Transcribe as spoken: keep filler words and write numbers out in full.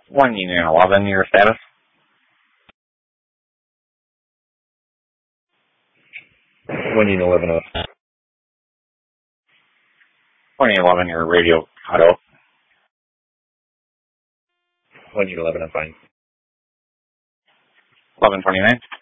one Union eleven, your status? one Union eleven. one Union eleven, your radio cut out. one Union eleven, I'm fine. eleven twenty-nine.